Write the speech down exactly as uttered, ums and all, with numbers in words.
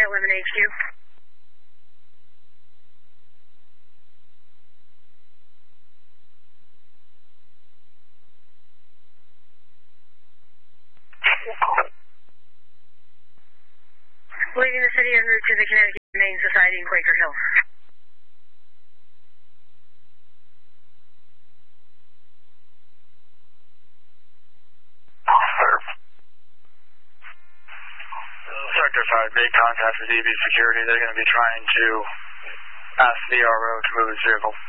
eleven H Q. Leaving the city en route to the Connecticut Humane Society in Quaker Hill. Sector five, made contact with E B Security. They're going to be trying to ask the R O to move his vehicle.